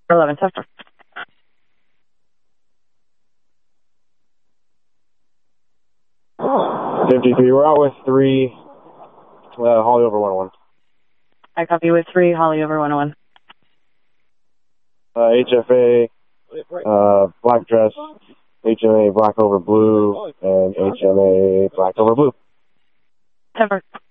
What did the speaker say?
11, Tester. Oh. 53, we're out with 3, Holly over 101. I copy with 3, Holly over 101. HFA, black dress, HMA black over blue, and HMA black over blue. Temper.